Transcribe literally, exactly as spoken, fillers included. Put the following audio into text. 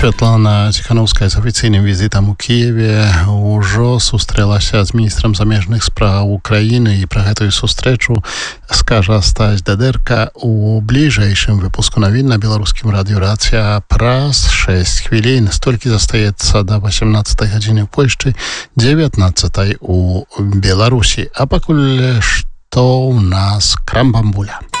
Святлана Ціхановская з афіцыйным візітам у Киеве ўжо сустрэлася з міністрам замежных спраў Украіны, і пра гэтую сустрэчу скажа Стась Дадэрка у бліжэйшым выпуску навін на беларускім радыё Рацыя праз шэсць хвілін. Столькі застаецца да васямнаццатай гадзіны ў Польшчы, дзевятнаццатай у Беларусі. А пакуль што ў нас крамбамбуля.